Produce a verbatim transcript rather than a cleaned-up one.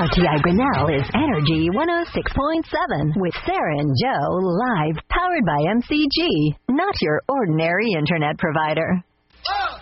L T I Grinnell is Energy one oh six point seven with Sarah and Joe live, powered by M C G, not your ordinary internet provider. Oh!